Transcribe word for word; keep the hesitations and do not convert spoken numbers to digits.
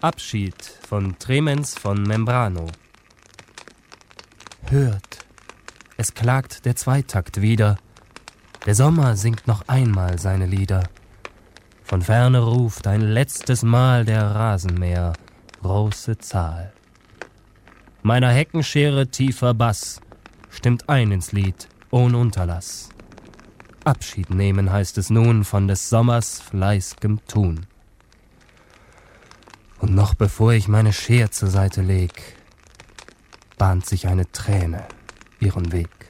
Abschied von Tremens von Membrano. Hört, es klagt der Zweitakt wieder, der Sommer singt noch einmal seine Lieder. Von ferne ruft ein letztes Mal der Rasenmäher, große Zahl. Meiner Heckenschere tiefer Bass stimmt ein ins Lied, ohne Unterlass. Abschied nehmen heißt es nun von des Sommers fleißigem Tun. Und noch bevor ich meine Scher zur Seite leg, bahnt sich eine Träne ihren Weg.